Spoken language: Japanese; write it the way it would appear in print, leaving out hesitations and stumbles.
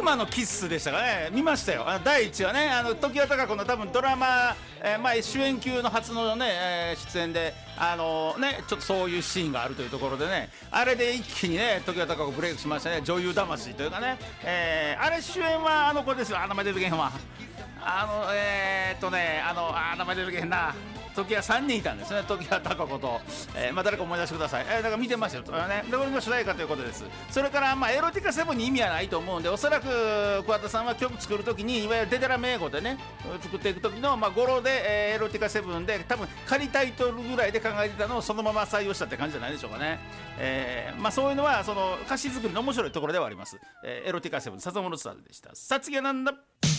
生のキッスでしたかね。見ましたよ。第1話ね、常盤貴子の多分ドラマ、主演級の初のね、出演でね、ちょっとそういうシーンがあるというところでね、あれで一気にね常盤貴子ブレイクしましたね。女優魂というかね、あれ主演は子ですよ。名前出てけへんわ。名前出てけへんな。時は3人いたんですね。常盤貴子と、誰か思い出してください。だから見てましたよ、ね、でこれの主題歌ということです。それから、エロティカ7に意味はないと思うんで、おそらく桑田さんは曲作るときにいわゆるデタラメ英語でね作っていくときの、語呂で、エロティカ7で多分仮タイトルぐらいで考えてたのをそのまま採用したって感じじゃないでしょうかね。そういうのはその歌詞作りの面白いところではあります。エロティカ7笹本スターでした。さあ次はなんだ。